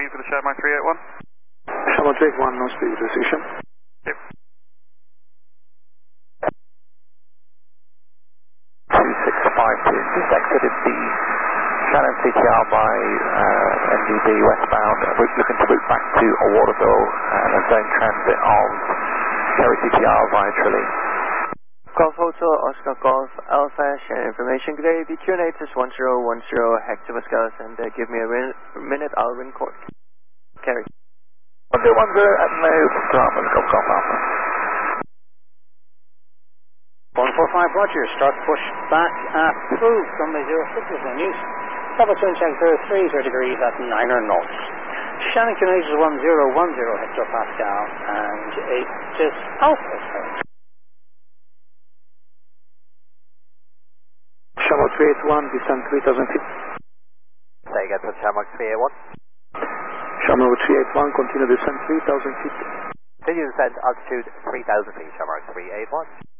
speed for the Shamrock 381. Shamrock 381, no speed decision. Yep. 2652, just exited the Shannon CTR by NDB westbound, looking to route back to Waterville and a zone transit of Cherry CTR via Tralee. Golf Hotel, Oscar Golf, Alpha, share information. Good day, the QNA is 1010 Hector Vasquez, and give me a minute, I'll ring court. Carry. 110 Adelaide, Brahma, Golf Alpha. 145 Roger, start push back approved, runway 06 is in use. Level twin check 03, 0 degrees at 9 knots. Shannon Canadian 1010 hectopascal, and it is Alpha. Shamrock 381, descent 3000 feet. Say again for Shamrock 381. Shamrock 381, continue descent 3000 feet. Continue descent altitude 3000 feet, Shamrock 381.